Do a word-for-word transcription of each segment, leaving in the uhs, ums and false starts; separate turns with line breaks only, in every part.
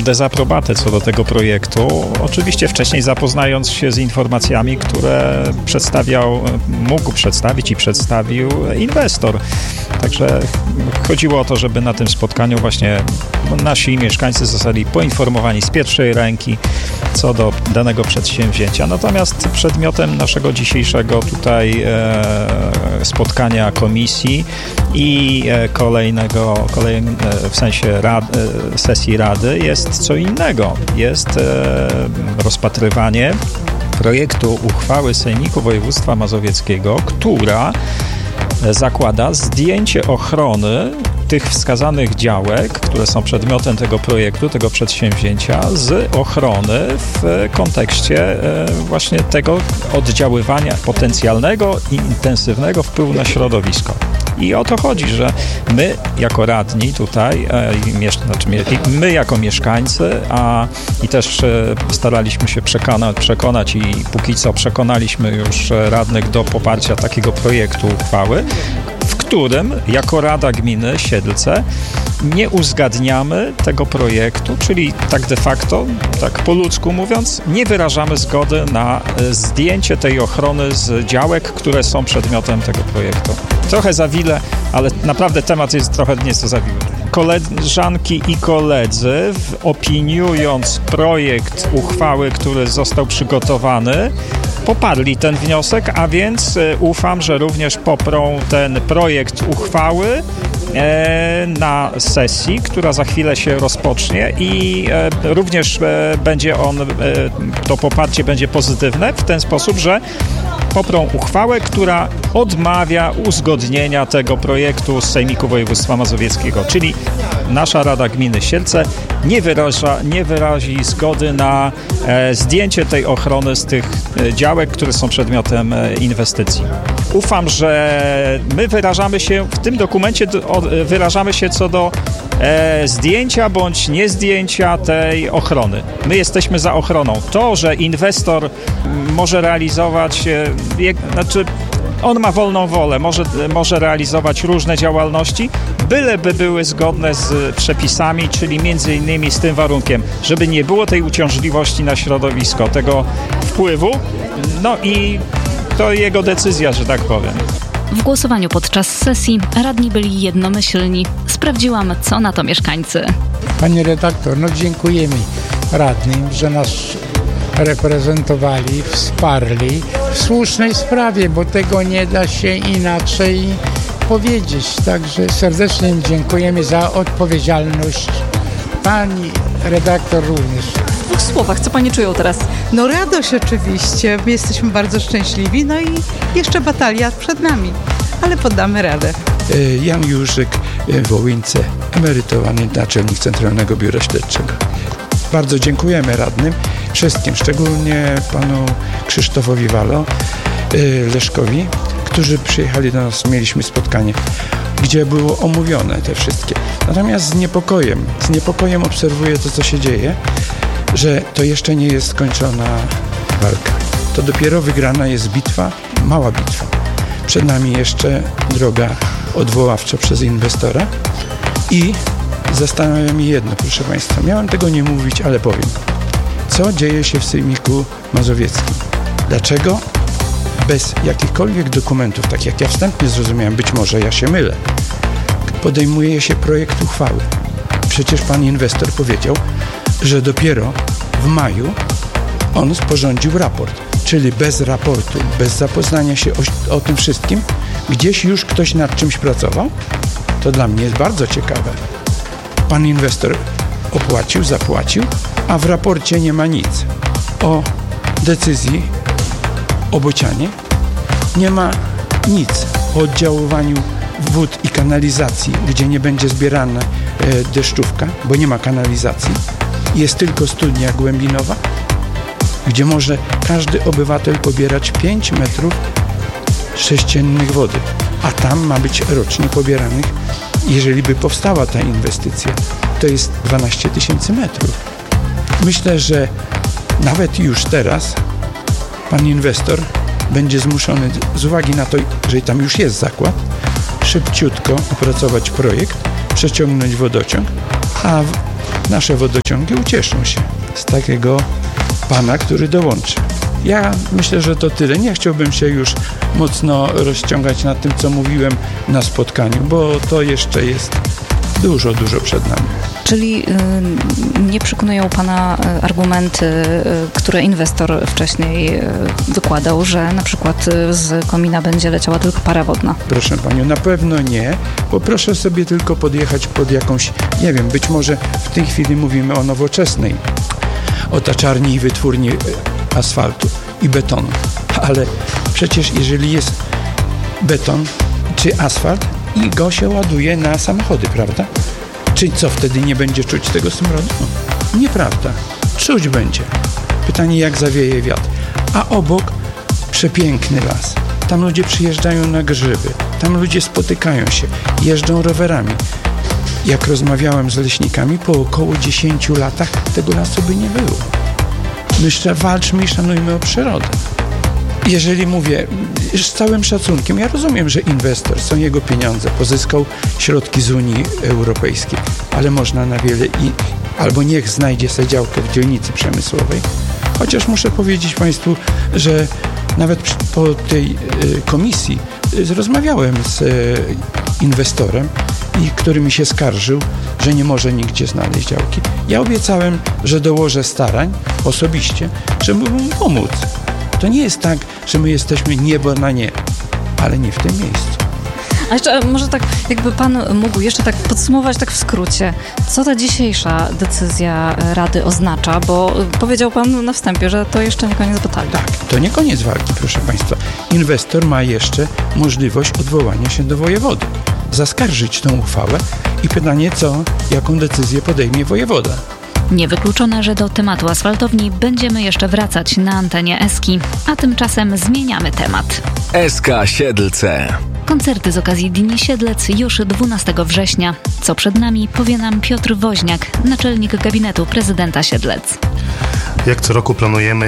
dezaprobatę co do tego projektu. Oczywiście wcześniej zapoznając się z informacjami, które przedstawiał, mógł przedstawić i przedstawił inwestor. Także chodziło o to, żeby na tym spotkaniu właśnie nasi mieszkańcy zostali poinformowani z pierwszej ręki co do danego przedsięwzięcia. Natomiast przedmiotem naszego dzisiejszego tutaj e, spotkania komisji i e, kolejnego, kolejne, w sensie rad, e, sesji Rady jest co innego. Jest e, rozpatrywanie projektu uchwały Sejmiku Województwa Mazowieckiego, która zakłada zdjęcie ochrony tych wskazanych działek, które są przedmiotem tego projektu, tego przedsięwzięcia, z ochrony w kontekście właśnie tego oddziaływania potencjalnego i intensywnego wpływu na środowisko. I o to chodzi, że my jako radni tutaj, znaczy my jako mieszkańcy, a i też staraliśmy się przekonać, przekonać i póki co przekonaliśmy już radnych do poparcia takiego projektu uchwały, w którym jako Rada Gminy Siedlce nie uzgadniamy tego projektu, czyli tak de facto, tak po ludzku mówiąc, nie wyrażamy zgody na zdjęcie tej ochrony z działek, które są przedmiotem tego projektu. Trochę za wile, ale naprawdę temat jest trochę nieco za wiły. Koleżanki i koledzy, opiniując projekt uchwały, który został przygotowany, poparli ten wniosek, a więc ufam, że również poprą ten projekt uchwały e, na sesji, która za chwilę się rozpocznie i e, również e, będzie on, e, to poparcie będzie pozytywne w ten sposób, że poprą uchwałę, która odmawia uzgodnienia tego projektu z Sejmiku Województwa Mazowieckiego, czyli nasza Rada Gminy Siedlce nie, wyraża, nie wyrazi zgody na e, zdjęcie tej ochrony z tych e, działek, które są przedmiotem e, inwestycji. Ufam, że my wyrażamy się w tym dokumencie, o, wyrażamy się co do e, zdjęcia bądź niezdjęcia tej ochrony. My jesteśmy za ochroną. To, że inwestor może realizować, e, je, znaczy on ma wolną wolę, może, może realizować różne działalności, byleby były zgodne z przepisami, czyli między innymi z tym warunkiem, żeby nie było tej uciążliwości na środowisko, tego wpływu, no i to jego decyzja, że tak powiem.
W głosowaniu podczas sesji radni byli jednomyślni. Sprawdziłam, co na to mieszkańcy.
Pani redaktor, no dziękujemy radnym, że nas reprezentowali, wsparli w słusznej sprawie, bo tego nie da się inaczej powiedzieć. Także serdecznie im dziękujemy za odpowiedzialność. Pani redaktor również.
W dwóch słowach, co pani czują teraz?
No radość oczywiście, my jesteśmy bardzo szczęśliwi, no i jeszcze batalia przed nami, ale poddamy radę.
Jan Jurzyk, Wołyńce, emerytowany naczelnik Centralnego Biura Śledczego. Bardzo dziękujemy radnym, wszystkim, szczególnie panu Krzysztofowi Walo, Leszkowi, którzy przyjechali do nas, mieliśmy spotkanie, gdzie było omówione te wszystkie. Natomiast z niepokojem, z niepokojem obserwuję to, co się dzieje, że to jeszcze nie jest skończona walka. To dopiero wygrana jest bitwa, mała bitwa. Przed nami jeszcze droga odwoławcza przez inwestora i zastanawia mnie jedno, proszę Państwa. Miałem tego nie mówić, ale powiem. Co dzieje się w Sejmiku Mazowieckim? Dlaczego bez jakichkolwiek dokumentów, tak jak ja wstępnie zrozumiałem, być może ja się mylę, podejmuje się projekt uchwały? Przecież pan inwestor powiedział, że dopiero w maju on sporządził raport. Czyli bez raportu, bez zapoznania się o, o tym wszystkim, gdzieś już ktoś nad czymś pracował? To dla mnie jest bardzo ciekawe. Pan inwestor opłacił, zapłacił, a w raporcie nie ma nic o decyzji o Bocianie. Nie ma nic o oddziaływaniu wód i kanalizacji, gdzie nie będzie zbierana e, deszczówka, bo nie ma kanalizacji. Jest tylko studnia głębinowa, gdzie może każdy obywatel pobierać pięć metrów sześciennych wody, a tam ma być rocznie pobieranych, jeżeli by powstała ta inwestycja, to jest dwanaście tysięcy metrów. Myślę, że nawet już teraz pan inwestor będzie zmuszony, z uwagi na to, że tam już jest zakład, szybciutko opracować projekt, przeciągnąć wodociąg, a nasze wodociągi ucieszą się z takiego pana, który dołączy. Ja myślę, że to tyle. Nie chciałbym się już mocno rozciągać nad tym, co mówiłem na spotkaniu, bo to jeszcze jest dużo, dużo przed nami.
Czyli y, nie przekonują Pana argumenty, y, które inwestor wcześniej y, wykładał, że na przykład y, z komina będzie leciała tylko para wodna?
Proszę Panią, na pewno nie, bo proszę sobie tylko podjechać pod jakąś, nie wiem, być może w tej chwili mówimy o nowoczesnej otaczarni i wytwórni asfaltu i betonu, ale przecież jeżeli jest beton czy asfalt i go się ładuje na samochody, prawda? Czy co, wtedy nie będzie czuć tego smrodu? No, nieprawda. Czuć będzie. Pytanie, jak zawieje wiatr. A obok przepiękny las. Tam ludzie przyjeżdżają na grzyby. Tam ludzie spotykają się. Jeżdżą rowerami. Jak rozmawiałem z leśnikami, po około dziesięciu latach tego lasu by nie było. Myślę, walczmy i szanujmy o przyrodę. Jeżeli mówię z całym szacunkiem, ja rozumiem, że inwestor, są jego pieniądze, pozyskał środki z Unii Europejskiej, ale można na wiele i albo niech znajdzie sobie działkę w dzielnicy przemysłowej. Chociaż muszę powiedzieć Państwu, że nawet po tej komisji rozmawiałem z inwestorem, i który mi się skarżył, że nie może nigdzie znaleźć działki. Ja obiecałem, że dołożę starań osobiście, żeby mu pomóc. To nie jest tak, że my jesteśmy niebo na nie, ale nie w tym miejscu.
A jeszcze może tak, jakby Pan mógł jeszcze tak podsumować tak w skrócie, co ta dzisiejsza decyzja Rady oznacza, bo powiedział Pan na wstępie, że to jeszcze nie koniec batalii.
Tak, to nie koniec walki, proszę Państwa. Inwestor ma jeszcze możliwość odwołania się do wojewody, zaskarżyć tą uchwałę i pytanie, co, jaką decyzję podejmie wojewoda.
Niewykluczone, że do tematu asfaltowni będziemy jeszcze wracać na antenie Eski, a tymczasem zmieniamy temat.
Eska Siedlce.
Koncerty z okazji Dni Siedlec już dwunastego września. Co przed nami, powie nam Piotr Woźniak, naczelnik gabinetu prezydenta Siedlec.
Jak co roku planujemy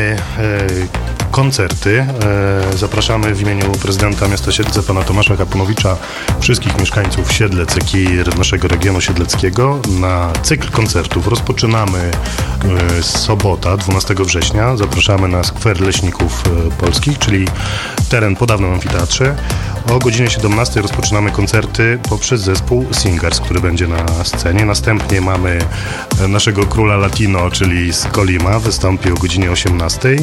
e, koncerty. E, zapraszamy w imieniu prezydenta miasta Siedlce, pana Tomasza Kaponowicza, wszystkich mieszkańców Siedlec, jak i naszego regionu siedleckiego na cykl koncertów. Rozpoczynamy e, sobota, dwunastego września. Zapraszamy na skwer Leśników e, Polskich, czyli teren po dawnym amfiteatrze. O godzinie siedemnastej rozpoczynamy koncerty poprzez zespół Singers, który będzie na scenie. Następnie mamy naszego króla latino, czyli z Kolima, wystąpi o godzinie osiemnastej.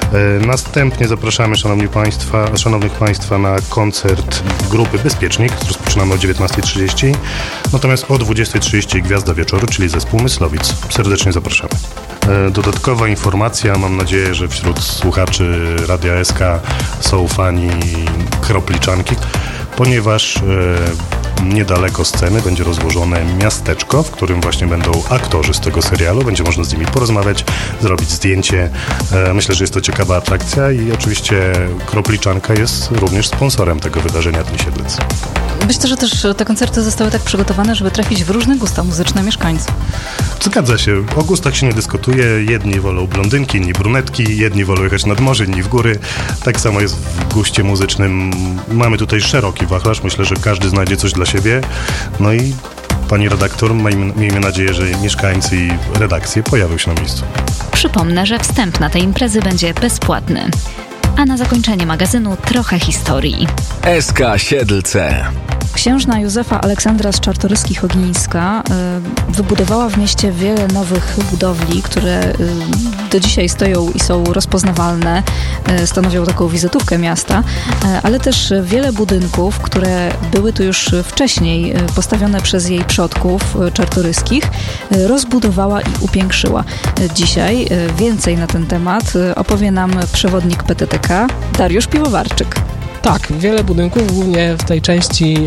Następnie zapraszamy szanowni państwa, szanownych państwa na koncert grupy Bezpiecznik. Rozpoczynamy o dziewiętnastej trzydzieści. Natomiast o dwudziestej trzydzieści Gwiazda Wieczoru, czyli zespół Myslowic. Serdecznie zapraszamy. Dodatkowa informacja, mam nadzieję, że wśród słuchaczy Radia S K są fani Kropliczanki, ponieważ e, niedaleko sceny będzie rozłożone miasteczko, w którym właśnie będą aktorzy z tego serialu. Będzie można z nimi porozmawiać, zrobić zdjęcie. E, myślę, że jest to ciekawa atrakcja i oczywiście Kropliczanka jest również sponsorem tego wydarzenia Dni Siedlec.
Myślę, że też te koncerty zostały tak przygotowane, żeby trafić w różne gusta muzyczne mieszkańców.
Zgadza się. O gustach się nie dyskutuje. Jedni wolą blondynki, inni brunetki, jedni wolą jechać nad morze, inni w góry. Tak samo jest w guście muzycznym. Mamy tutaj szeroki wachlarz. Myślę, że każdy znajdzie coś dla siebie. No i pani redaktor, miejmy, miejmy nadzieję, że mieszkańcy i redakcje pojawią się na miejscu.
Przypomnę, że wstęp na tej imprezy będzie bezpłatny. A na zakończenie magazynu trochę historii.
S K Siedlce.
Księżna Józefa Aleksandra z Czartoryskich-Ognińska y, wybudowała w mieście wiele nowych budowli, które y, do dzisiaj stoją i są rozpoznawalne, y, stanowią taką wizytówkę miasta, y, ale też wiele budynków, które były tu już wcześniej y, postawione przez jej przodków y, czartoryskich, y, rozbudowała i upiększyła. Y, dzisiaj y, więcej na ten temat y, opowie nam przewodnik P T T K Dariusz Piwowarczyk.
Tak, wiele budynków, głównie w tej części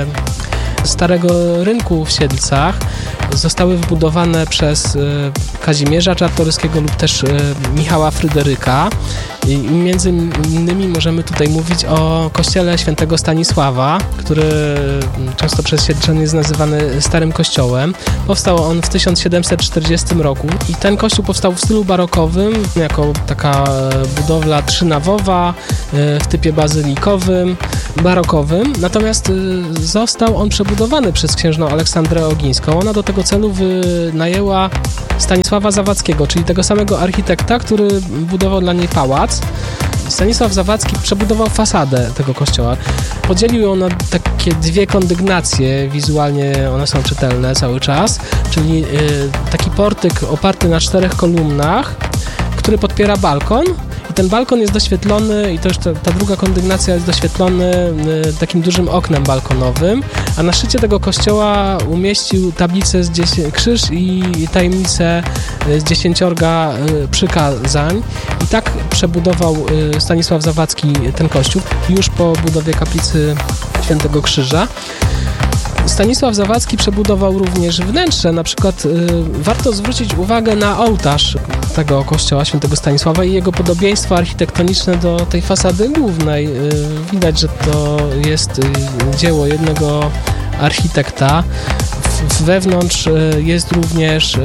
e, Starego Rynku w Siedlcach, zostały wybudowane przez e, Kazimierza Czartoryskiego lub też e, Michała Fryderyka. I między innymi możemy tutaj mówić o kościele świętego Stanisława, który często przez siedlczan jest nazywany Starym Kościołem. Powstał on w tysiąc siedemset czterdziestym roku i ten kościół powstał w stylu barokowym, jako taka budowla trzynawowa w typie bazylikowym, barokowym. Natomiast został on przebudowany przez księżną Aleksandrę Ogińską. Ona do tego tego celu wynajęła Stanisława Zawadzkiego, czyli tego samego architekta, który budował dla niej pałac. Stanisław Zawadzki przebudował fasadę tego kościoła. Podzielił ją na takie dwie kondygnacje, wizualnie one są czytelne cały czas, czyli taki portyk oparty na czterech kolumnach, który podpiera balkon. I ten balkon jest doświetlony, i to już ta, ta druga kondygnacja jest doświetlony y, takim dużym oknem balkonowym, a na szczycie tego kościoła umieścił tablicę z dziesię- krzyż i tajemnicę y, z dziesięciorga y, przykazań. I tak przebudował y, Stanisław Zawadzki ten kościół już po budowie kaplicy Świętego Krzyża. Stanisław Zawadzki przebudował również wnętrze, na przykład y, warto zwrócić uwagę na ołtarz tego kościoła Świętego Stanisława i jego podobieństwo architektoniczne do tej fasady głównej. Y, widać, że to jest y, dzieło jednego architekta. Wewnątrz jest również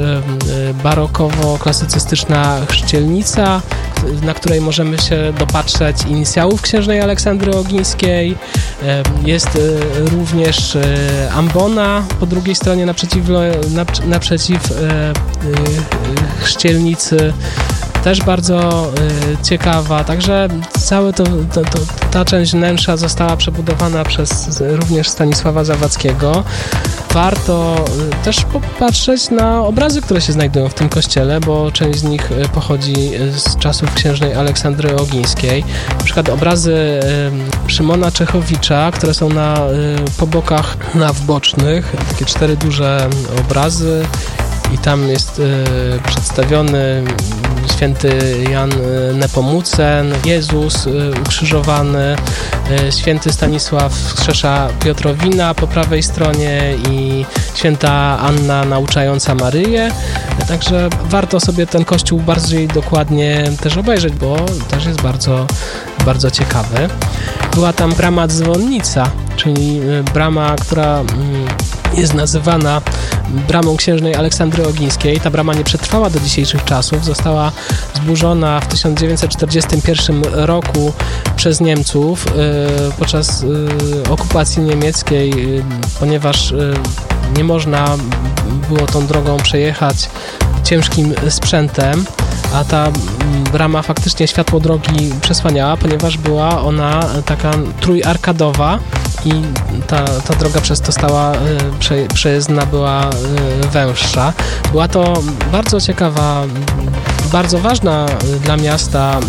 barokowo-klasycystyczna chrzcielnica, na której możemy się dopatrzeć inicjałów księżnej Aleksandry Ogińskiej. Jest również ambona po drugiej stronie naprzeciw, naprzeciw chrzcielnicy. Też bardzo y, ciekawa, także cała to, to, to, ta część wnętrza została przebudowana przez również Stanisława Zawadzkiego. Warto y, też popatrzeć na obrazy, które się znajdują w tym kościele, bo część z nich y, pochodzi z czasów księżnej Aleksandry Ogińskiej. Na przykład obrazy y, Szymona Czechowicza, które są na, y, po bokach naw bocznych, takie cztery duże obrazy. I tam jest y, przedstawiony święty Jan Nepomucen, Jezus y, ukrzyżowany, y, święty Stanisław Krzesza Piotrowina po prawej stronie i święta Anna nauczająca Maryję. Także warto sobie ten kościół bardziej dokładnie też obejrzeć, bo też jest bardzo, bardzo ciekawy. Była tam brama dzwonnica, czyli brama, która jest nazywana bramą księżnej Aleksandry Ogińskiej. Ta brama nie przetrwała do dzisiejszych czasów. Została zburzona w tysiąc dziewięćset czterdziestym pierwszym roku przez Niemców podczas okupacji niemieckiej, ponieważ nie można było tą drogą przejechać ciężkim sprzętem, a ta brama faktycznie światło drogi przesłaniała, ponieważ była ona taka trójarkadowa i ta, ta droga przez to stała prze, przejezdna, była węższa. Była to bardzo ciekawa, bardzo ważna dla miasta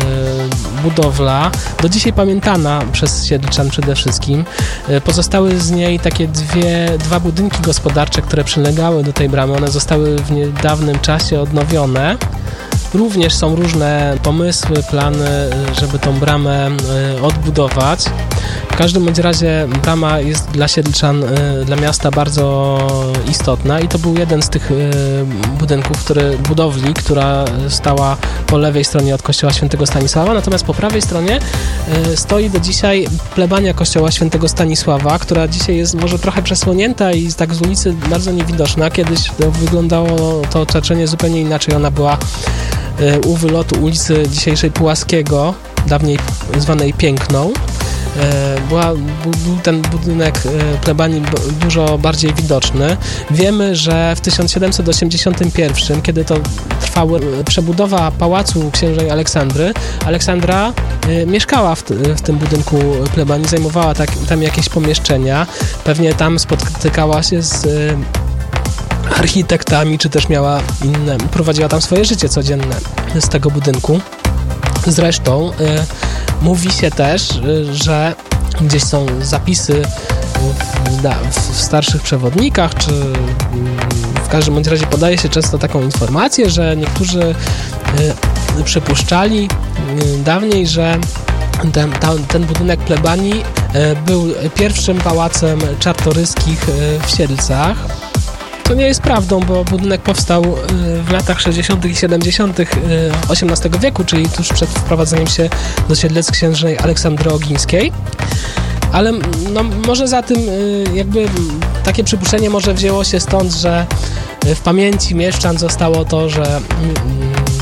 budowla, do dzisiaj pamiętana przez Siedlczan przede wszystkim. Pozostały z niej takie dwie, dwa budynki gospodarcze, które przylegały do tej bramy. One zostały w niedawnym czasie odnowione. Również są różne pomysły, plany, żeby tą bramę odbudować. W każdym bądź razie brama jest dla Siedlczan, dla miasta bardzo istotna i to był jeden z tych budynków, który, budowli, która stała po lewej stronie od kościoła Świętego Stanisława, natomiast po prawej stronie stoi do dzisiaj plebania kościoła Świętego Stanisława, która dzisiaj jest może trochę przesłonięta i tak z ulicy bardzo niewidoczna. Kiedyś to wyglądało to otoczenie zupełnie inaczej. Ona była u wylotu ulicy dzisiejszej Pułaskiego, dawniej zwanej Piękną. Była, był ten budynek plebanii dużo bardziej widoczny. Wiemy, że w tysiąc siedemset osiemdziesiątym pierwszym, kiedy to trwała przebudowa pałacu księżnej Aleksandry, Aleksandra mieszkała w, w tym budynku plebanii, zajmowała tak, tam jakieś pomieszczenia. Pewnie tam spotykała się z architektami, czy też miała inne, prowadziła tam swoje życie codzienne z tego budynku. Zresztą y, mówi się też, y, że gdzieś są zapisy w, w, w starszych przewodnikach, czy y, w każdym bądź razie podaje się często taką informację, że niektórzy y, przypuszczali y, dawniej, że ten, ta, ten budynek plebanii y, był pierwszym pałacem Czartoryskich y, w Siedlcach. To nie jest prawdą, bo budynek powstał w latach sześćdziesiątych i siedemdziesiątych osiemnastego wieku, czyli tuż przed wprowadzeniem się do Siedlec księżnej Aleksandry Ogińskiej. Ale no, może za tym jakby takie przypuszczenie może wzięło się stąd, że w pamięci mieszczan zostało to, że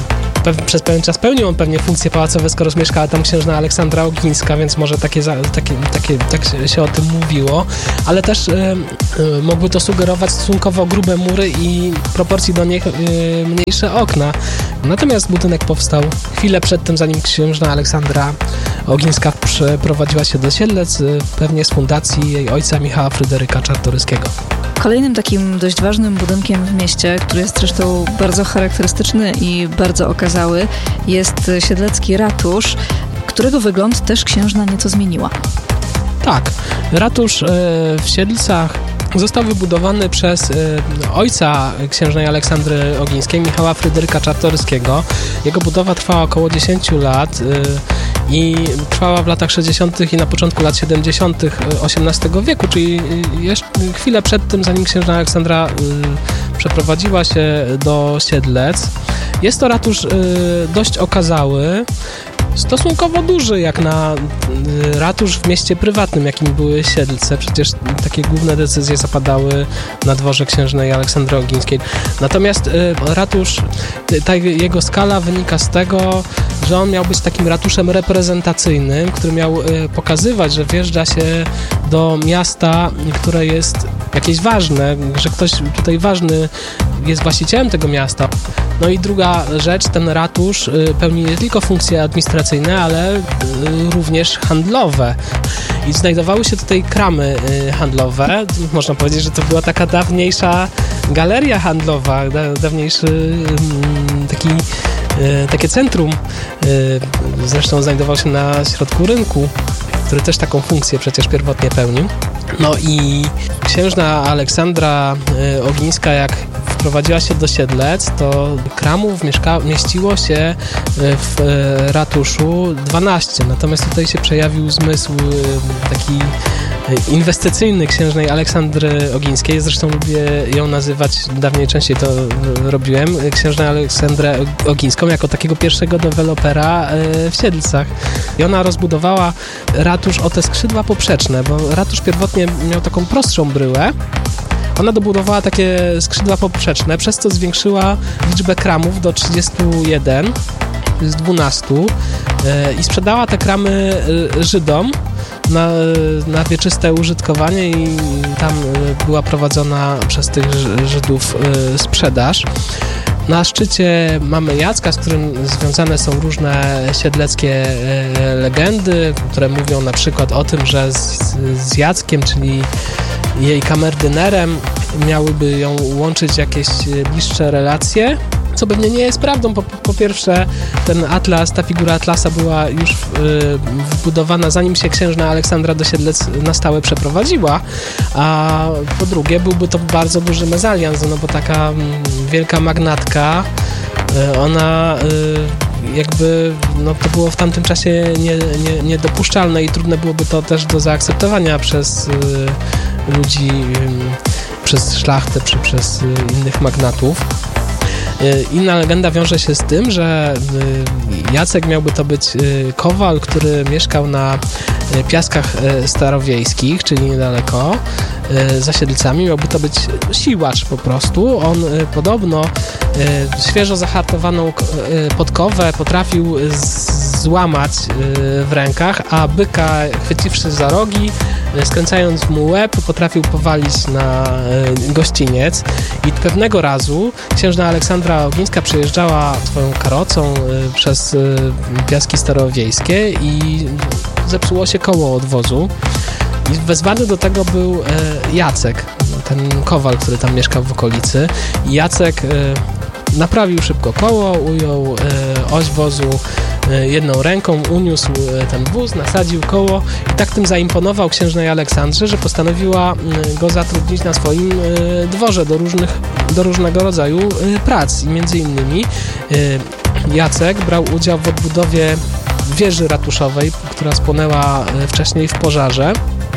pew- przez pewien czas pełnił on pewnie funkcje pałacowe, skoro mieszkała tam księżna Aleksandra Ogińska, więc może takie, za, takie, takie tak się o tym mówiło, ale też y, y, mogły to sugerować stosunkowo grube mury i proporcji do nich y, mniejsze okna. Natomiast budynek powstał chwilę przed tym, zanim księżna Aleksandra Ogińska przeprowadziła się do Siedlec, y, pewnie z fundacji jej ojca Michała Fryderyka Czartoryskiego.
Kolejnym takim dość ważnym budynkiem w mieście, który jest zresztą bardzo charakterystyczny i bardzo okazały, jest siedlecki ratusz, którego wygląd też księżna nieco zmieniła.
Tak, ratusz y, w Siedlcach został wybudowany przez y, ojca księżnej Aleksandry Ogińskiej, Michała Fryderyka Czartoryskiego. Jego budowa trwała około dziesięć lat y, i trwała w latach sześćdziesiątych i na początku lat siedemdziesiątych osiemnastego wieku, czyli jeszcze chwilę przed tym, zanim księżna Aleksandra y, przeprowadziła się do Siedlec. Jest to ratusz y, dość okazały, stosunkowo duży jak na ratusz w mieście prywatnym, jakim były Siedlce. Przecież takie główne decyzje zapadały na dworze księżnej Aleksandry Ogińskiej. Natomiast ratusz, ta jego skala wynika z tego, że on miał być takim ratuszem reprezentacyjnym, który miał pokazywać, że wjeżdża się do miasta, które jest jakieś ważne, że ktoś tutaj ważny jest właścicielem tego miasta. No i druga rzecz, ten ratusz pełni nie tylko funkcje administracyjne, ale również handlowe. I znajdowały się tutaj kramy handlowe. Można powiedzieć, że to była taka dawniejsza galeria handlowa, dawniejszy taki, takie centrum. Zresztą znajdował się na środku rynku, który też taką funkcję przecież pierwotnie pełnił. No i księżna Aleksandra Ogińska, jak wprowadziła się do Siedlec, to kramów mieszka- mieściło się w ratuszu dwanaście. Natomiast tutaj się przejawił zmysł taki inwestycyjny księżnej Aleksandry Ogińskiej. Zresztą lubię ją nazywać, dawniej częściej to robiłem, księżnę Aleksandrę Ogińską jako takiego pierwszego dewelopera w Siedlcach. I ona rozbudowała ratusz o te skrzydła poprzeczne, bo ratusz pierwotnie miał taką prostszą bryłę. Ona dobudowała takie skrzydła poprzeczne, przez co zwiększyła liczbę kramów do trzydziestu jeden z dwunastu i sprzedała te kramy Żydom na, na wieczyste użytkowanie i tam była prowadzona przez tych Żydów sprzedaż. Na szczycie mamy Jacka, z którym związane są różne siedleckie legendy, które mówią na przykład o tym, że z, z Jackiem, czyli jej kamerdynerem, miałyby ją łączyć jakieś bliższe relacje, co pewnie nie jest prawdą. Po, po pierwsze, ten atlas, ta figura atlasa była już y, wbudowana, zanim się księżna Aleksandra do Siedlec na stałe przeprowadziła, a po drugie, byłby to bardzo duży mezalians, no bo taka m, wielka magnatka, y, ona y, jakby, no to było w tamtym czasie nie, nie, niedopuszczalne i trudne byłoby to też do zaakceptowania przez y, ludzi, y, przez szlachtę czy przez y, innych magnatów. Inna legenda wiąże się z tym, że Jacek miałby to być kowal, który mieszkał na Piaskach Starowiejskich, czyli niedaleko, za Siedlcami. Miałby to być siłacz po prostu. On podobno świeżo zahartowaną podkowę potrafił złamać w rękach, a byka, chwyciwszy za rogi, skręcając mu łeb, potrafił powalić na gościniec. I pewnego razu księżna Aleksandra Ogińska przejeżdżała swoją karocą przez Piaski Starowiejskie i zepsuło się koło odwozu. I wezwany do tego był Jacek, ten kowal, który tam mieszkał w okolicy. I Jacek naprawił szybko koło, ujął oś wozu jedną ręką, uniósł ten wóz, nasadził koło i tak tym zaimponował księżnej Aleksandrze, że postanowiła go zatrudnić na swoim dworze do, różnych, do różnego rodzaju prac. I między innymi Jacek brał udział w odbudowie wieży ratuszowej, która spłonęła wcześniej w pożarze.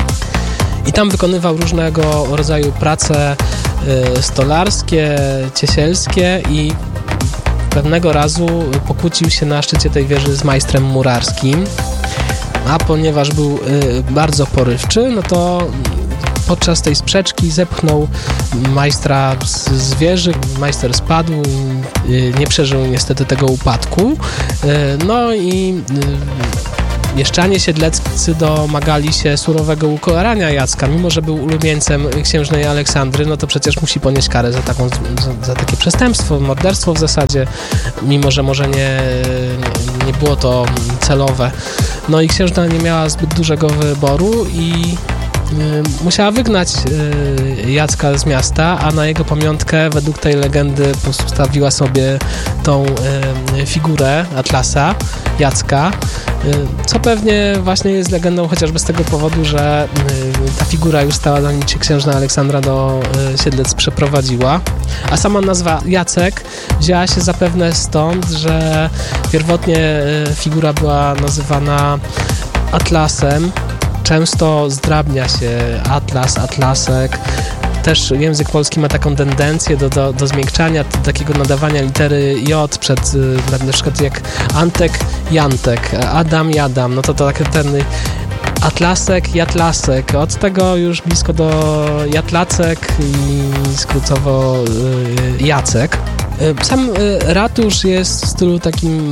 I tam wykonywał różnego rodzaju prace stolarskie, ciesielskie i pewnego razu pokłócił się na szczycie tej wieży z majstrem murarskim, a ponieważ był bardzo porywczy, no to podczas tej sprzeczki zepchnął majstra z, z wieży. Majster spadł, nie przeżył niestety tego upadku. No i mieszczanie siedleccy domagali się surowego ukarania Jacka. Mimo że był ulubieńcem księżnej Aleksandry, no to przecież musi ponieść karę za, taką, za, za takie przestępstwo, morderstwo w zasadzie, mimo że może nie, nie było to celowe. No i księżna nie miała zbyt dużego wyboru i musiała wygnać Jacka z miasta, a na jego pamiątkę według tej legendy postawiła sobie tą figurę Atlasa, Jacka, co pewnie właśnie jest legendą chociażby z tego powodu, że ta figura już stała, zanim się księżna Aleksandra do Siedlec przeprowadziła. A sama nazwa Jacek wzięła się zapewne stąd, że pierwotnie figura była nazywana Atlasem. Często zdrabnia się Atlas, Atlasek. Też język polski ma taką tendencję do, do, do zmiękczania, do takiego nadawania litery J przed, na przykład jak Antek, Jantek, Adam, Jadam, no to to taki ten Atlasek, Jatlasek. Od tego już blisko do Jatlacek i skrótowo Jacek. Sam ratusz jest w stylu takim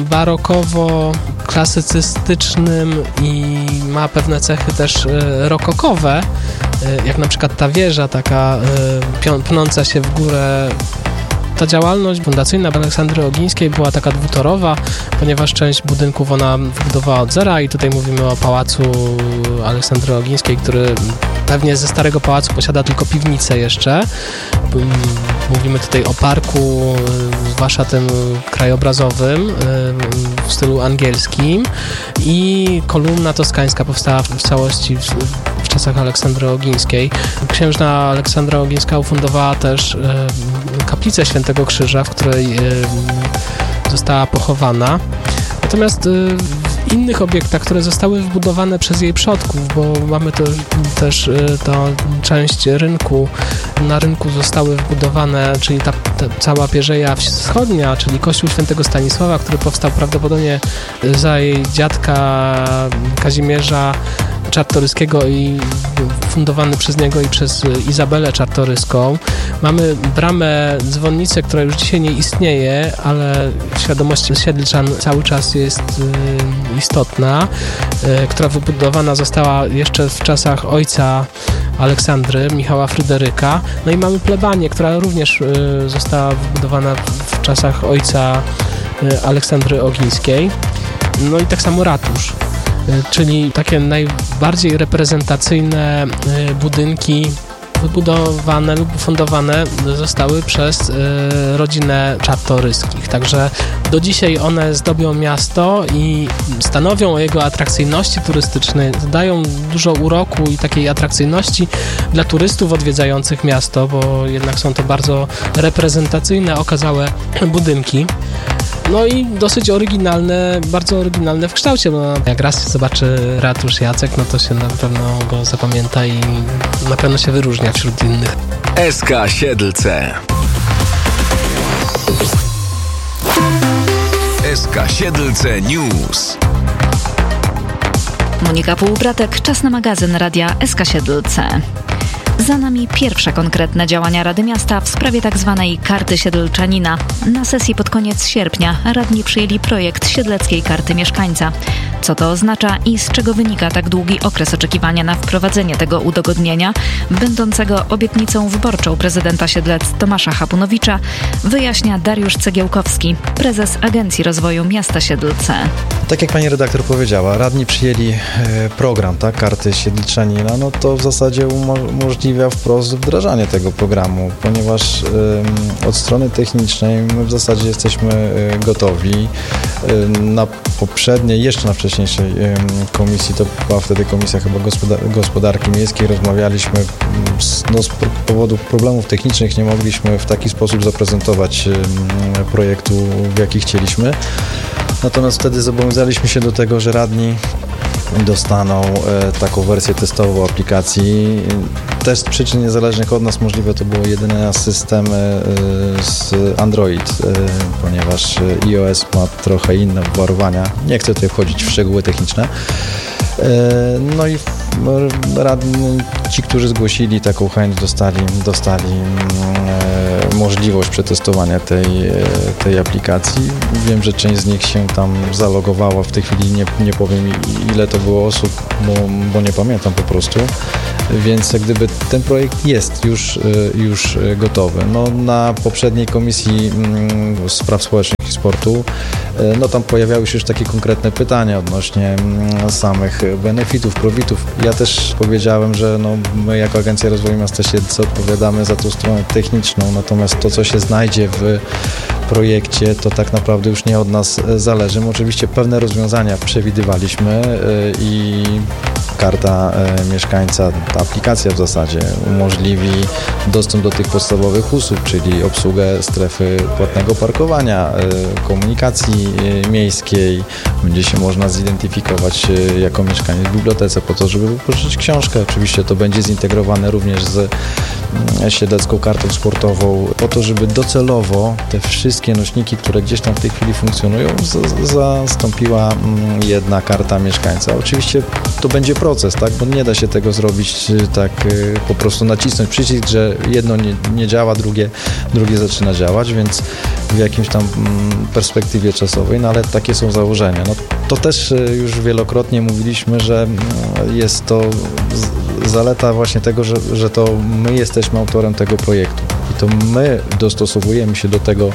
barokowo-klasycystycznym i ma pewne cechy też rokokowe, jak na przykład ta wieża taka pnąca się w górę. Ta działalność fundacyjna Aleksandry Ogińskiej była taka dwutorowa, ponieważ część budynków ona wybudowała od zera i tutaj mówimy o pałacu Aleksandry Ogińskiej, który pewnie ze starego pałacu posiada tylko piwnicę jeszcze. Mówimy tutaj o parku, zwłaszcza tym krajobrazowym w stylu angielskim i kolumna toskańska powstała w całości w, w czasach Aleksandry Ogińskiej. Księżna Aleksandra Ogińska ufundowała też kaplicę Świętego Krzyża, w której została pochowana. Natomiast w innych obiektach, które zostały wbudowane przez jej przodków, bo mamy to, też tą część rynku, na rynku zostały wbudowane, czyli ta, ta cała Pierzeja Wschodnia, czyli kościół Świętego Stanisława, który powstał prawdopodobnie za jej dziadka Kazimierza Czartoryskiego i fundowany przez niego i przez Izabelę Czartoryską. Mamy bramę dzwonnicę, która już dzisiaj nie istnieje, ale w świadomości siedlczan cały czas jest y, istotna, y, która wybudowana została jeszcze w czasach ojca Aleksandry, Michała Fryderyka. No i mamy plebanię, która również y, została wybudowana w czasach ojca y, Aleksandry Ogińskiej. No i tak samo ratusz, czyli takie najbardziej reprezentacyjne budynki wybudowane lub fundowane zostały przez rodzinę Czartoryskich. Także do dzisiaj one zdobią miasto i stanowią o jego atrakcyjności turystycznej, dają dużo uroku i takiej atrakcyjności dla turystów odwiedzających miasto, bo jednak są to bardzo reprezentacyjne, okazałe budynki. No i dosyć oryginalne, bardzo oryginalne w kształcie, bo jak raz się zobaczy ratusz Jacek, no to się na pewno go zapamięta i na pewno się wyróżnia wśród innych.
S K Siedlce. S K Siedlce News.
Monika Półbratek, czas na magazyn Radia S K Siedlce. Za nami pierwsze konkretne działania Rady Miasta w sprawie tzw. karty siedlczanina. Na sesji pod koniec sierpnia radni przyjęli projekt siedleckiej karty mieszkańca. Co to oznacza i z czego wynika tak długi okres oczekiwania na wprowadzenie tego udogodnienia, będącego obietnicą wyborczą prezydenta Siedlec Tomasza Hapunowicza, wyjaśnia Dariusz Cegiełkowski, prezes Agencji Rozwoju Miasta Siedlce.
Tak jak pani redaktor powiedziała, radni przyjęli program, tak, karty siedlczanina, no to w zasadzie umożliwia wprost wdrażanie tego programu, ponieważ y, od strony technicznej my w zasadzie jesteśmy y, gotowi. Y, na poprzedniej, jeszcze na wcześniejszej y, komisji, to była wtedy komisja chyba gospodar- gospodarki miejskiej, rozmawialiśmy z, no, z powodu problemów technicznych nie mogliśmy w taki sposób zaprezentować y, projektu, w jaki chcieliśmy. Natomiast wtedy zobowiązaliśmy się do tego, że radni dostaną e, taką wersję testową aplikacji. Też z przyczyn niezależnych od nas możliwe to było jedynie system e, z Android, e, ponieważ iOS ma trochę inne obwarowania. Nie chcę tutaj wchodzić w szczegóły techniczne. E, no i radni, ci, którzy zgłosili taką chęć, dostali, dostali e, możliwość przetestowania tej, tej aplikacji. Wiem, że część z nich się tam zalogowała. W tej chwili nie, nie powiem, ile to było osób, bo, bo nie pamiętam po prostu. Więc jak gdyby ten projekt jest już, już gotowy. No, na poprzedniej Komisji Spraw Społecznych i Sportu no tam pojawiały się już takie konkretne pytania odnośnie samych benefitów, profitów. Ja też powiedziałem, że no, my jako Agencja Rozwoju Miasta Siedlce odpowiadamy za tą stronę techniczną, natomiast to, co się znajdzie w projekcie, to tak naprawdę już nie od nas zależy. My oczywiście pewne rozwiązania przewidywaliśmy i karta mieszkańca, ta aplikacja w zasadzie umożliwi dostęp do tych podstawowych usług, czyli obsługę strefy płatnego parkowania, komunikacji miejskiej. Będzie się można zidentyfikować jako mieszkaniec w bibliotece po to, żeby wypożyczyć książkę. Oczywiście to będzie zintegrowane również z Siedlecką Kartą Sportową po to, żeby docelowo te wszystkie nośniki, które gdzieś tam w tej chwili funkcjonują, z- zastąpiła jedna karta mieszkańca. Oczywiście to będzie proces, tak, bo nie da się tego zrobić tak po prostu nacisnąć przycisk, że jedno nie, nie działa, drugie, drugie zaczyna działać, więc w jakimś tam perspektywie czasowej, no ale takie są założenia. No, to też już wielokrotnie mówiliśmy, że jest to zaleta właśnie tego, że, że to my jesteśmy autorem tego projektu i to my dostosowujemy się do tego,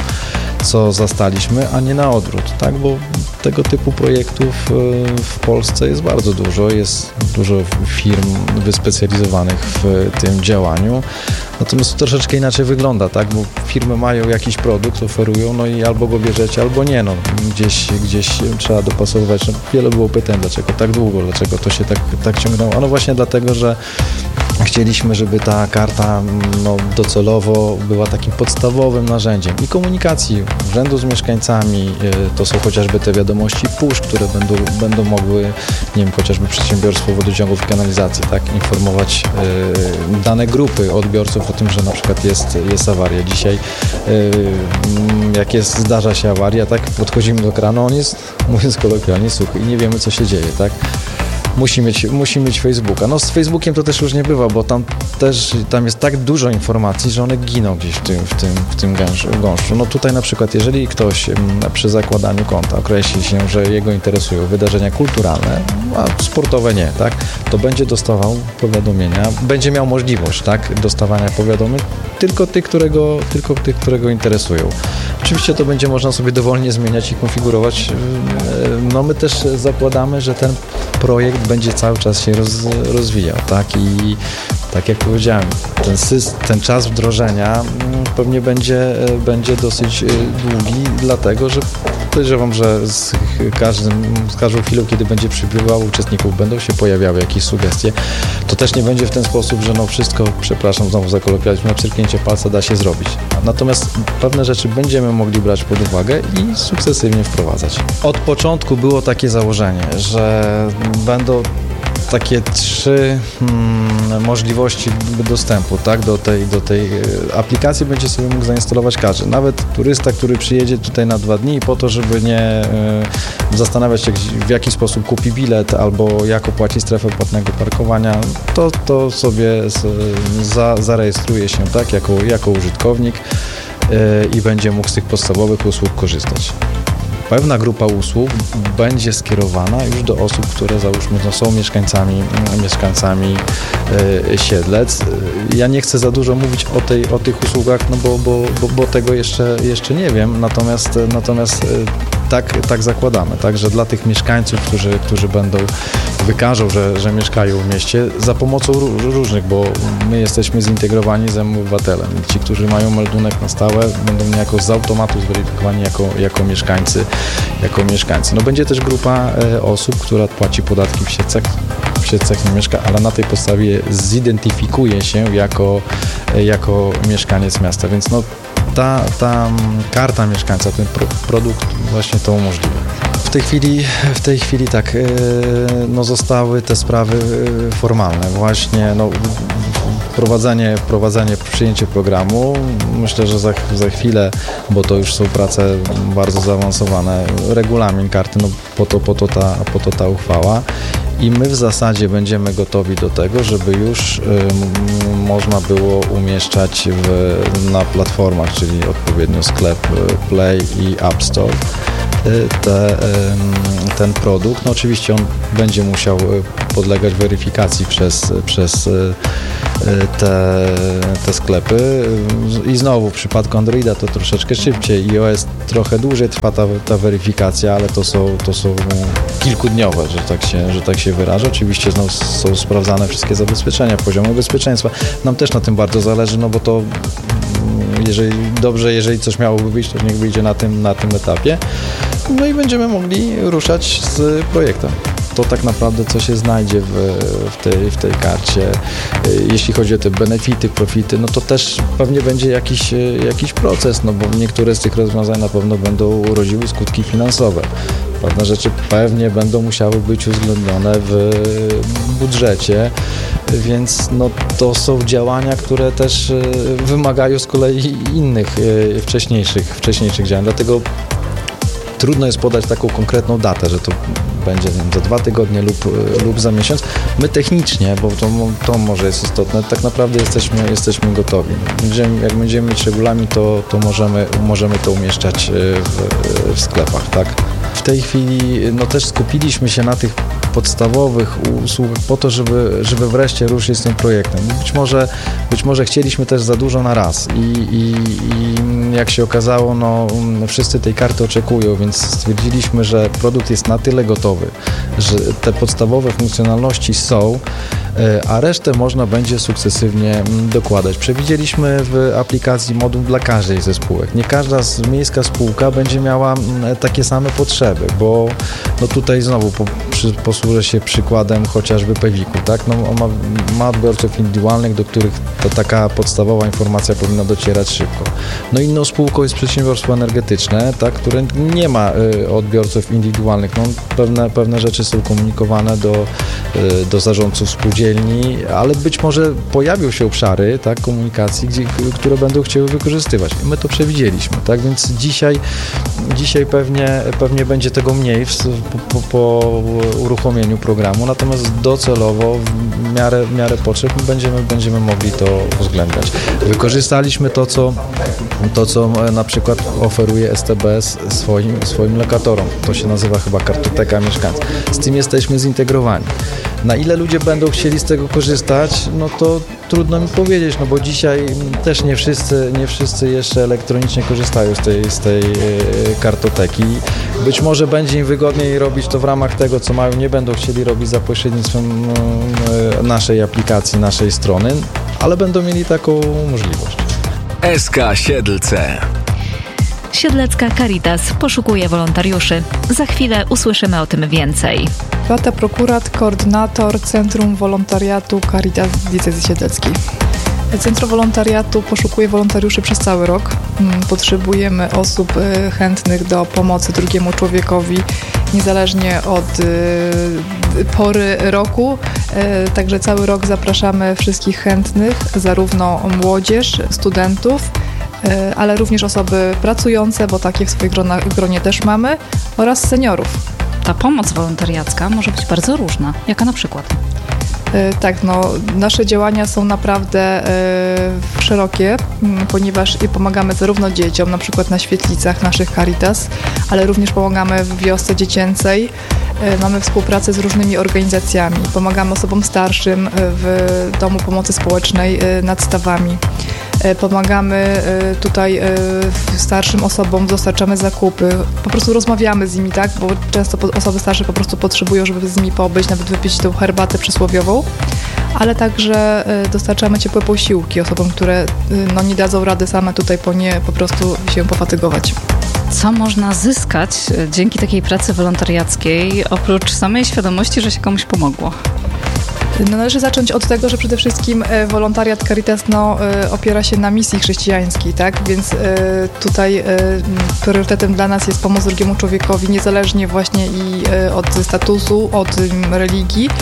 co zastaliśmy, a nie na odwrót, tak, bo tego typu projektów w Polsce jest bardzo dużo, jest dużo firm wyspecjalizowanych w tym działaniu, natomiast to troszeczkę inaczej wygląda, tak, bo firmy mają jakiś produkt, oferują, no i albo go bierzecie, albo nie, no, gdzieś, gdzieś trzeba dopasowywać, no, wiele było pytań, dlaczego tak długo, dlaczego to się tak, tak ciągnęło, a no właśnie dlatego, że chcieliśmy, żeby ta karta no, docelowo była takim podstawowym narzędziem i komunikacji urzędu z mieszkańcami. To są chociażby te wiadomości push, które będą, będą mogły, nie wiem, chociażby przedsiębiorstwo wodociągów i kanalizacji, tak, informować y, dane grupy odbiorców o tym, że na przykład jest, jest awaria. Dzisiaj y, jak jest, zdarza się awaria, tak, podchodzimy do kranu, on jest, mówiąc kolokwialnie, suchy i nie wiemy, co się dzieje, tak. Musi mieć, musi mieć Facebooka. No z Facebookiem to też już nie bywa, bo tam też tam jest tak dużo informacji, że one giną gdzieś w tym, w tym, w tym gąszczu. No tutaj na przykład, jeżeli ktoś przy zakładaniu konta określi się, że jego interesują wydarzenia kulturalne, a sportowe nie, tak, to będzie dostawał powiadomienia, będzie miał możliwość, tak, dostawania powiadomień tylko tych, którego, tylko tych, którego interesują. Oczywiście to będzie można sobie dowolnie zmieniać i konfigurować. No my też zakładamy, że ten projekt będzie cały czas się roz, rozwijał, tak, i tak jak powiedziałem, ten, system, ten czas wdrożenia pewnie będzie, będzie dosyć długi, dlatego, że podejrzewam, że z, każdym, z każdą chwilą, kiedy będzie przybywało uczestników, będą się pojawiały jakieś sugestie. To też nie będzie w ten sposób, że no wszystko, przepraszam, znowu za kolokwializm, na pstryknięcie palca da się zrobić. Natomiast pewne rzeczy będziemy mogli brać pod uwagę i sukcesywnie wprowadzać. Od początku było takie założenie, że będą takie trzy hmm, możliwości dostępu, tak, do tej, do tej aplikacji będzie sobie mógł zainstalować każdy. Nawet turysta, który przyjedzie tutaj na dwa dni po to, żeby nie y, zastanawiać się, w jaki sposób kupi bilet albo jak opłaci strefę płatnego parkowania, to, to sobie za, zarejestruje się, tak, jako, jako użytkownik y, i będzie mógł z tych podstawowych usług korzystać. Pewna grupa usług będzie skierowana już do osób, które załóżmy no, są mieszkańcami, mieszkańcami e, Siedlec. Ja nie chcę za dużo mówić o, tej, o tych usługach, no bo, bo, bo, bo tego jeszcze, jeszcze nie wiem, natomiast, natomiast tak, tak zakładamy, tak, że dla tych mieszkańców, którzy, którzy będą, wykażą, że, że mieszkają w mieście za pomocą różnych, bo my jesteśmy zintegrowani z M-Obywatelem. Ci, którzy mają meldunek na stałe, będą niejako z automatu zweryfikowani jako, jako mieszkańcy, jako mieszkańcy. No będzie też grupa e, osób, która płaci podatki w Siedlcach, w Siedlcach nie mieszka, ale na tej podstawie zidentyfikuje się jako, e, jako mieszkaniec miasta, więc no ta, ta karta mieszkańca, ten pro, produkt właśnie to umożliwia. W tej chwili, w tej chwili tak, no zostały te sprawy formalne, właśnie no, wprowadzenie, wprowadzenie, przyjęcie programu, myślę, że za, za chwilę, bo to już są prace bardzo zaawansowane, regulamin karty, no po to, po to, ta, po to ta uchwała i my w zasadzie będziemy gotowi do tego, żeby już y, m, można było umieszczać w, na platformach, czyli odpowiednio sklep Play i App Store. Te, ten produkt. No oczywiście on będzie musiał podlegać weryfikacji przez, przez te, te sklepy i znowu w przypadku Androida to troszeczkę szybciej, iOS trochę dłużej trwa ta, ta weryfikacja, ale to są, to są kilkudniowe, że tak się, że tak się wyrażę. Oczywiście znowu są sprawdzane wszystkie zabezpieczenia, poziomy bezpieczeństwa. Nam też na tym bardzo zależy, no bo to jeżeli dobrze, jeżeli coś miałoby wyjść, to niech wyjdzie na tym, na tym etapie. No i będziemy mogli ruszać z projektem. To tak naprawdę co się znajdzie w, w, tej, w tej karcie. Jeśli chodzi o te benefity, profity, no to też pewnie będzie jakiś, jakiś proces, no bo niektóre z tych rozwiązań na pewno będą urodziły skutki finansowe. Pewne rzeczy pewnie będą musiały być uwzględnione w budżecie, więc no, to są działania, które też wymagają z kolei innych wcześniejszych, wcześniejszych działań. Dlatego trudno jest podać taką konkretną datę, że to będzie nie wiem, za dwa tygodnie lub, lub za miesiąc. My technicznie, bo to, to może jest istotne, tak naprawdę jesteśmy, jesteśmy gotowi. Będziemy, jak będziemy mieć regulamin, to, to możemy, możemy to umieszczać w, w sklepach, tak? W tej chwili no, też skupiliśmy się na tych podstawowych usługach po to, żeby, żeby wreszcie ruszyć z tym projektem. Być może, być może chcieliśmy też za dużo na raz i, i, i jak się okazało, no, wszyscy tej karty oczekują, więc stwierdziliśmy, że produkt jest na tyle gotowy, że te podstawowe funkcjonalności są, a resztę można będzie sukcesywnie dokładać. Przewidzieliśmy w aplikacji moduł dla każdej ze spółek. Nie każda miejska spółka będzie miała takie same potrzeby, bo no tutaj znowu po, przy, posłużę się przykładem chociażby Pewiku, tak? No, on ma, ma odbiorców indywidualnych, do których to taka podstawowa informacja powinna docierać szybko. No inną spółką jest przedsiębiorstwo energetyczne, tak? Które nie ma y, odbiorców indywidualnych. No, pewne, pewne rzeczy są komunikowane do, y, do zarządców spółdzielni, ale być może pojawią się obszary, tak, komunikacji, gdzie, które będą chciały wykorzystywać. My to przewidzieliśmy, tak? Więc dzisiaj, dzisiaj pewnie, pewnie będzie tego mniej w, po, po uruchomieniu programu, natomiast docelowo w miarę, w miarę potrzeb będziemy, będziemy mogli to uwzględniać. Wykorzystaliśmy to, co, to, co na przykład oferuje S T B S swoim, swoim lokatorom. To się nazywa chyba kartoteka mieszkańca. Z tym jesteśmy zintegrowani. Na ile ludzie będą chcieli z tego korzystać, no to trudno mi powiedzieć, no bo dzisiaj też nie wszyscy, nie wszyscy jeszcze elektronicznie korzystają z tej, z tej kartoteki. Być może będzie im wygodniej robić to w ramach tego, co mają, nie będą chcieli robić za pośrednictwem naszej aplikacji, naszej strony, ale będą mieli taką możliwość.
S K Siedlce.
Siedlecka Caritas poszukuje wolontariuszy. Za chwilę usłyszymy o tym więcej.
Beata Prokurat, koordynator Centrum Wolontariatu Caritas Diecezji Siedleckiej. Centrum Wolontariatu poszukuje wolontariuszy przez cały rok. Potrzebujemy osób chętnych do pomocy drugiemu człowiekowi, niezależnie od pory roku. Także cały rok zapraszamy wszystkich chętnych, zarówno młodzież, studentów, ale również osoby pracujące, bo takie w swoim gronie też mamy, oraz seniorów.
Ta pomoc wolontariacka może być bardzo różna. Jaka na przykład?
Tak, no, nasze działania są naprawdę y, szerokie, ponieważ pomagamy zarówno dzieciom, na przykład na świetlicach naszych Caritas, ale również pomagamy w wiosce dziecięcej. Y, mamy współpracę z różnymi organizacjami. Pomagamy osobom starszym w Domu Pomocy Społecznej y, nad Stawami. Pomagamy tutaj starszym osobom, dostarczamy zakupy, po prostu rozmawiamy z nimi, tak, bo często osoby starsze po prostu potrzebują, żeby z nimi pobyć, nawet wypić tą herbatę przysłowiową, ale także dostarczamy ciepłe posiłki osobom, które no, nie dadzą rady same tutaj po nie po prostu się pofatygować.
Co można zyskać dzięki takiej pracy wolontariackiej, oprócz samej świadomości, że się komuś pomogło?
No, należy zacząć od tego, że przede wszystkim wolontariat Caritas no, opiera się na misji chrześcijańskiej, tak? Więc tutaj priorytetem dla nas jest pomoc drugiemu człowiekowi, niezależnie właśnie i od statusu, od religii.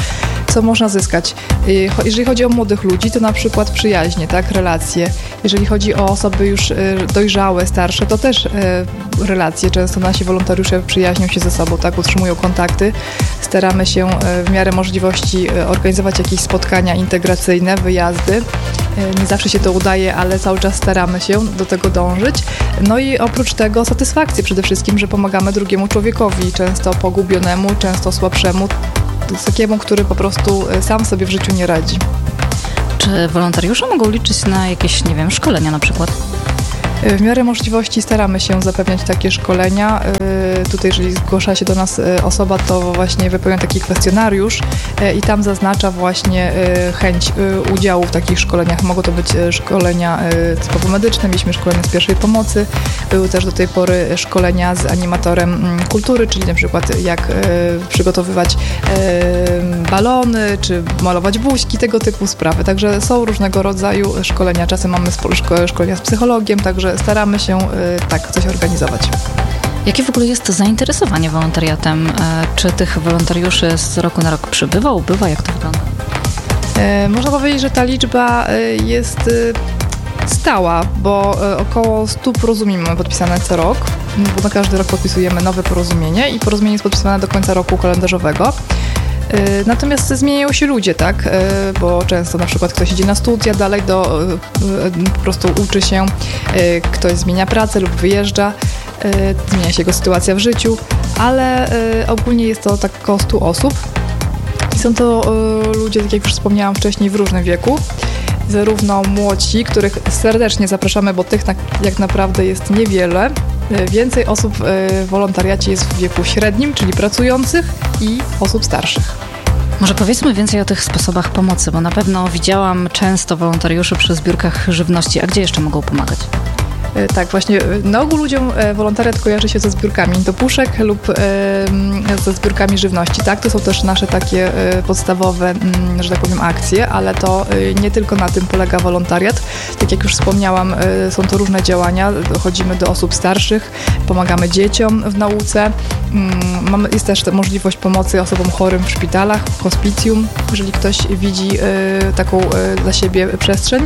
co można zyskać? Jeżeli chodzi o młodych ludzi, to na przykład przyjaźnie, tak, relacje. Jeżeli chodzi o osoby już dojrzałe, starsze, to też relacje. Często nasi wolontariusze przyjaźnią się ze sobą, tak, utrzymują kontakty. Staramy się w miarę możliwości organizować jakieś spotkania integracyjne, wyjazdy. Nie zawsze się to udaje, ale cały czas staramy się do tego dążyć. No i oprócz tego satysfakcję przede wszystkim, że pomagamy drugiemu człowiekowi, często pogubionemu, często słabszemu, takiemu, który po prostu sam sobie w życiu nie radzi.
Czy wolontariusze mogą liczyć na jakieś, nie wiem, szkolenia na przykład?
W miarę możliwości staramy się zapewniać takie szkolenia. Tutaj, jeżeli zgłasza się do nas osoba, to właśnie wypełnia taki kwestionariusz i tam zaznacza właśnie chęć udziału w takich szkoleniach. Mogą to być szkolenia typowo medyczne, mieliśmy szkolenia z pierwszej pomocy. Były też do tej pory szkolenia z animatorem kultury, czyli na przykład jak przygotowywać balony, czy malować buźki, tego typu sprawy. Także są różnego rodzaju szkolenia. Czasem mamy szkolenia z psychologiem, także staramy się tak coś organizować.
Jakie w ogóle jest to zainteresowanie wolontariatem? Czy tych wolontariuszy z roku na rok przybywa, ubywa? Jak to wygląda?
Można powiedzieć, że ta liczba jest stała, bo około stu porozumień mamy podpisane co rok, bo na każdy rok podpisujemy nowe porozumienie i porozumienie jest podpisywane do końca roku kalendarzowego. Natomiast zmieniają się ludzie, tak, bo często na przykład ktoś idzie na studia dalej, do, po prostu uczy się, ktoś zmienia pracę lub wyjeżdża, zmienia się jego sytuacja w życiu, ale ogólnie jest to tak około stu osób i są to ludzie, tak jak już wspomniałam wcześniej, w różnym wieku, zarówno młodzi, których serdecznie zapraszamy, bo tych jak naprawdę jest niewiele. Więcej osób w wolontariacie jest w wieku średnim, czyli pracujących, i osób starszych.
Może powiedzmy więcej o tych sposobach pomocy, bo na pewno widziałam często wolontariuszy przy zbiórkach żywności. A gdzie jeszcze mogą pomagać?
Tak, właśnie na ogół ludziom wolontariat kojarzy się ze zbiórkami do puszek lub ze zbiórkami żywności, tak? To są też nasze takie podstawowe, że tak powiem, akcje, ale to nie tylko na tym polega wolontariat. Tak jak już wspomniałam, są to różne działania, dochodzimy do osób starszych, pomagamy dzieciom w nauce, mamy, jest też możliwość pomocy osobom chorym w szpitalach, w hospicjum, jeżeli ktoś widzi taką dla siebie przestrzeń.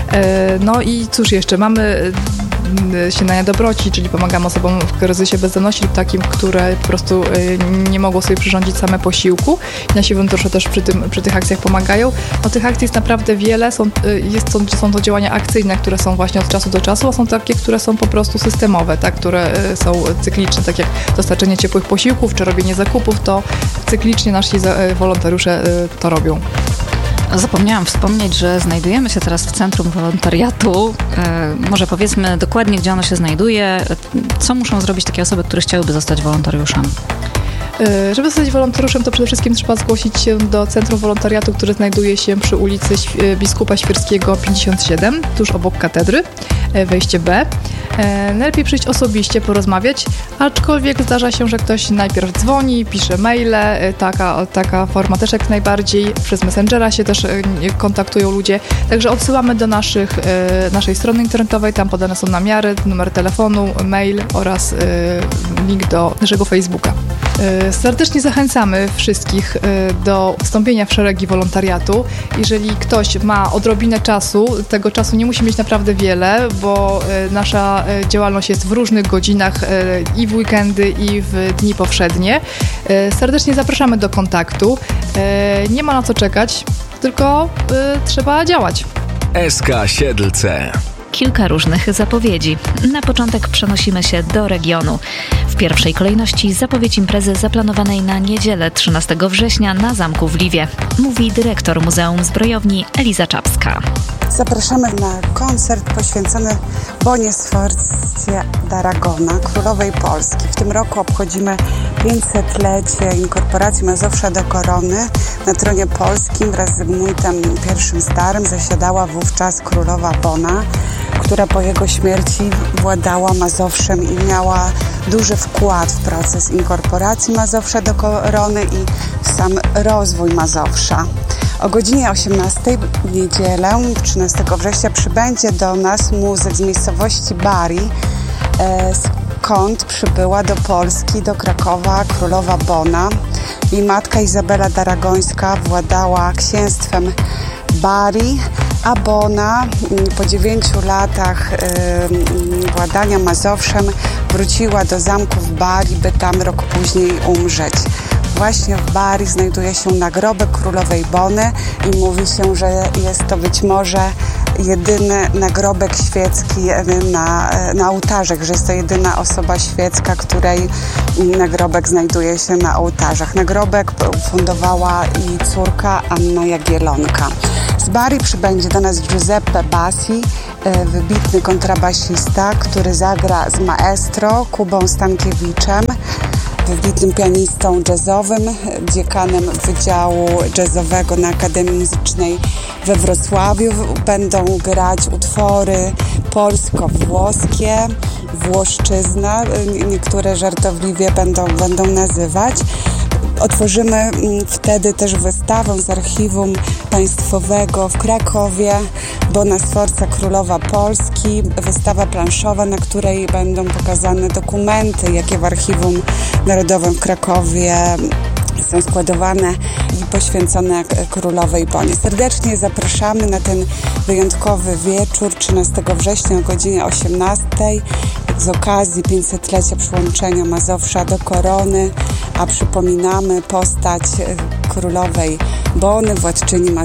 No i cóż jeszcze, mamy śniadania dobroci, czyli pomagamy osobom w kryzysie bezdomności lub takim, które po prostu nie mogą sobie przyrządzić same posiłku. I nasi wolontariusze też przy, tym, przy tych akcjach pomagają. No, tych akcji jest naprawdę wiele. Są, jest, są, są to działania akcyjne, które są właśnie od czasu do czasu, a są takie, które są po prostu systemowe, tak, które są cykliczne, tak jak dostarczenie ciepłych posiłków czy robienie zakupów, to cyklicznie nasi wolontariusze to robią.
Zapomniałam wspomnieć, że znajdujemy się teraz w Centrum Wolontariatu. E, może powiedzmy dokładnie, gdzie ono się znajduje. Co muszą zrobić takie osoby, które chciałyby zostać wolontariuszem?
Żeby zostać wolontariuszem, to przede wszystkim trzeba zgłosić się do Centrum Wolontariatu, które znajduje się przy ulicy Biskupa Świerskiego pięćdziesiąt siedem, tuż obok katedry, wejście B. Najlepiej przyjść osobiście, porozmawiać, aczkolwiek zdarza się, że ktoś najpierw dzwoni, pisze maile, taka, taka forma też jak najbardziej, przez Messengera się też kontaktują ludzie, także odsyłamy do naszych, naszej strony internetowej, tam podane są namiary, numer telefonu, mail oraz link do naszego Facebooka. Serdecznie zachęcamy wszystkich do wstąpienia w szeregi wolontariatu. Jeżeli ktoś ma odrobinę czasu, tego czasu nie musi mieć naprawdę wiele, bo nasza działalność jest w różnych godzinach i w weekendy, i w dni powszednie. Serdecznie zapraszamy do kontaktu. Nie ma na co czekać, tylko trzeba działać.
S K Siedlce.
Kilka różnych zapowiedzi. Na początek przenosimy się do regionu. W pierwszej kolejności zapowiedź imprezy zaplanowanej na niedzielę trzynastego września na Zamku w Liwie. Mówi dyrektor Muzeum Zbrojowni Eliza Czapska.
Zapraszamy na koncert poświęcony Bonie Sforcie d'Aragona, królowej Polski. W tym roku obchodzimy pięćsetlecie inkorporacji Mazowsza do korony. Na tronie polskim wraz z Zygmuntem I Starym zasiadała wówczas królowa Bona, która po jego śmierci władała Mazowszem i miała duży wkład w proces inkorporacji Mazowsza do korony i w sam rozwój Mazowsza. O godzinie osiemnastej w niedzielę, trzynastego września, przybędzie do nas muzyk z miejscowości Bari z skąd przybyła do Polski, do Krakowa królowa Bona. Jej matka Izabela d'Aragońska władała księstwem Bari, a Bona po dziewięciu latach yy, władania Mazowszem wróciła do zamku w Bari, by tam rok później umrzeć. Właśnie w Bari znajduje się nagrobek królowej Bony i mówi się, że jest to być może jedyny nagrobek świecki na, na ołtarzach, że jest to jedyna osoba świecka, której nagrobek znajduje się na ołtarzach. Nagrobek fundowała jej córka Anna Jagiellonka. Z Bari przybędzie do nas Giuseppe Bassi, wybitny kontrabasista, który zagra z maestro Kubą Stankiewiczem, wybitnym pianistą jazzowym, dziekanem Wydziału Jazzowego na Akademii Muzycznej we Wrocławiu. Będą grać utwory polsko-włoskie, włoszczyzna, niektóre żartobliwie będą, będą nazywać. Otworzymy wtedy też wystawę z archiwum państwowego w Krakowie, Bona Sforza Królowa Polski, wystawa planszowa, na której będą pokazane dokumenty, jakie w Archiwum Narodowym w Krakowie są składowane i poświęcone królowej Bonie. Serdecznie zapraszamy na ten wyjątkowy wieczór trzynastego września o godzinie osiemnastej z okazji pięćsetlecia przyłączenia Mazowsza do korony, a przypominamy postać królowej Bony, władczyni Mazowsza.